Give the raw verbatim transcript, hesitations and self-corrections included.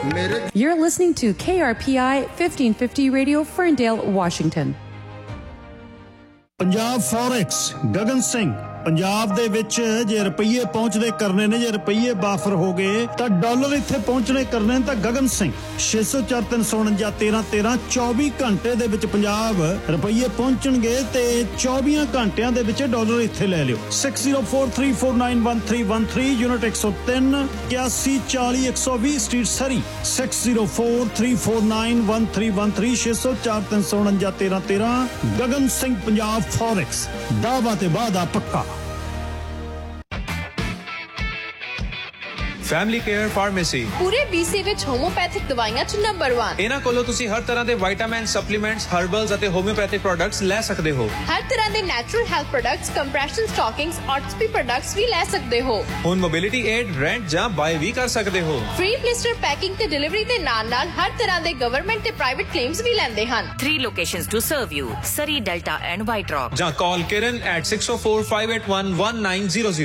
You're listening to K R P I fifteen fifty Radio, Ferndale, Washington. Punjab forex Gagan Singh Punjab ਦੇ ਵਿੱਚ ਜੇ ਰੁਪਈਏ ਪਹੁੰਚਦੇ ਕਰਨੇ ਨੇ, ਜੇ ਰੁਪਈਏ ਬਾਫਰ ਹੋ ਗਏ ਤਾਂ ਡਾਲਰ ਇੱਥੇ ਪਹੁੰਚਣੇ ਕਰਨੇ ਤਾਂ ਗਗਨ ਸਿੰਘ ਛੇ ਸੌ ਚਾਰ ਤਿੰਨ ਸੌ ਉਣੰਜਾ ਤੇਰਾਂ ਤੇਰਾਂ ਚੌਵੀ ਘੰਟੇ ਦੇ ਵਿੱਚ ਪੰਜਾਬ ਰੁਪਈਏ ਪਹੁੰਚਣਗੇ ਤੇ ਚੌਵੀ ਘੰਟਿਆਂ ਦੇ ਵਿੱਚ ਡਾਲਰ ਇੱਥੇ ਲੈ ਲਿਓ। Six zero four three four nine one three one three unit ਇੱਕ ਸੌ ਤਿੰਨ ਇਕਿਆਸੀ ਚਾਲੀ ਇੱਕ ਸੌ ਵੀਹ ਸਟਰੀਟ ਸਰੀ six zero four three four nine one three one three ਛੇ ਸੌ ਚਾਰ ਤਿੰਨ ਸੌ ਉਣੰਜਾ ਤੇਰਾਂ ਤੇਰਾਂ ਗਗਨ ਸਿੰਘ ਪੰਜਾਬ ਫੋਰੈਕਸ ਦਾਅਵਾ ਤੇ ਵਾਅਦਾ ਪੱਕਾ। ਫੈਮਿਲੀ ਕੇਅਰ ਫਾਰਮੇਸੀ ਪੂਰੇ ਬੀਸੀ ਵਿੱਚ ਹੋਮੋਪੈਥਿਕ ਦਵਾਈਆਂ ਚ ਨੰਬਰ ਇੱਕ। ਇਹਨਾਂ ਕੋਲੋਂ ਤੁਸੀਂ ਹਰ ਤਰ੍ਹਾਂ ਦੇ ਵਿਟਾਮਿਨ, ਸਪਲੀਮੈਂਟਸ, ਹਰਬਲਸ ਅਤੇ ਹੋਮਿਓਪੈਥਿਕ ਪ੍ਰੋਡਕਟਸ ਲੈ ਸਕਦੇ ਹੋ। ਹਰ ਤਰ੍ਹਾਂ ਦੇ natural health products, compression ਸਟਾਕਿੰਗਸ, ਆਰਥੋਪੀ products ਵੀ ਲੈ ਸਕਦੇ ਹੋ। ਹੁਣ ਮੋਬਿਲਿਟੀ ਏਡ, ਰੈਂਟ ਜਾਂ ਬਾਏ ਵੀ ਕਰ ਸਕਦੇ ਹੋ। ਫ੍ਰੀ ਬਲਿਸਟਰ ਪੈਕਿੰਗ ਤੇ ਡਿਲੀਵਰੀ ਦੇ ਨਾਲ ਨਾਲ ਹਰ ਤਰ੍ਹਾਂ ਦੇ ਗਵਰਨਮੈਂਟ ਤੇ ਪ੍ਰਾਈਵੇਟ ਕਲੇਮਸ ਵੀ ਲੈਂਦੇ ਹਨ। Three locations to serve you: Surrey, Delta and White Rock. ਜਾਂ ਕਾਲ ਕਿਰਨ at six oh four five eight one one nine zero zero.